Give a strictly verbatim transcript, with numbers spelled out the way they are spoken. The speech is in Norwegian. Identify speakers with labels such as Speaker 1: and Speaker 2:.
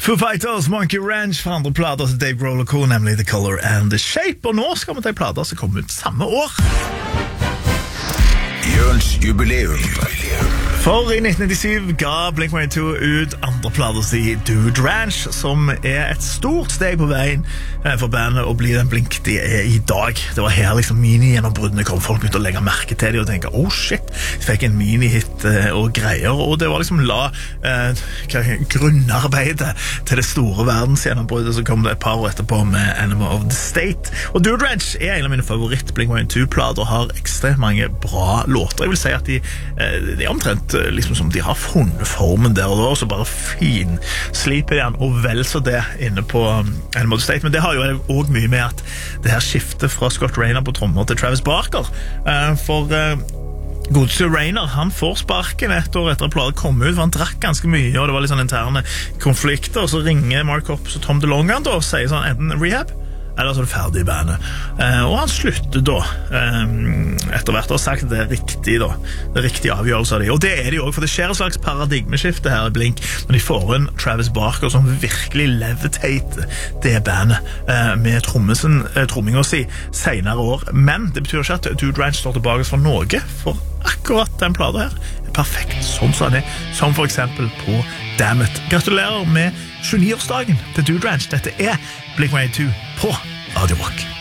Speaker 1: Foo Fighters, Monkey Ranch fra andre plater til Dave Grohl og Co, nemlig The Color and The Shape. Og nå skal vi til plater som kommer ut samme år.
Speaker 2: Jørns jubileum.
Speaker 1: For i nitten nittisju ga Blink one eighty-two ut andre plater til Dude Ranch, som er et stort steg på veien for bandet å bli den Blink de er i dag. Det var her liksom mini-gjennombruddene kom. Folk begynte å legge merke til det og tenke, oh shit, de fikk en mini-hit og greier, og det var liksom la eh, grunnarbeidet til det store verdensgjennombruddet. Så kom det et par år etterpå med Animal of the State. Og Dude Ranch er en av mine favoritt Blink one eighty-two-plater og har ekstremt mange bra låter. Jeg vil si at de, de er omtrent liksom som de har funnet formen der og da, og så bare fin sliper igjen, og vel så det inne på Animal of the State. Men det har jo også mye med at det her skiftet fra Scott Raynor på trommer til Travis Barker, for godeste Raynor, han får sparken et år etter at platen kom ut, for han drakk ganske mye, og det var litt sånn interne konflikter, og så ringer Mark Hoppus og Tom DeLonge da, og sier sånn, enten rehab eller så er det ferdig i bandet. Eh, og han slutter da, eh, etter hvert å ha sagt det er riktig da, det er riktig avgjørelse av det. Og det er det jo også, for det skjer et slags paradigmeskifte her i Blink, når de får en Travis Barker som virkelig levitater det bandet, eh, med trommesen, eh, tromminga si, senere år. Men det betyr ikke at Dude Ranch står tilbake for noe, for akkurat den platen her er perfekt, sånn som det, som for eksempel på Damn It. Gratulerer med tjueni-årsdagen til Dude Ranch. Dette er Blink one eighty-two på Radio Rock.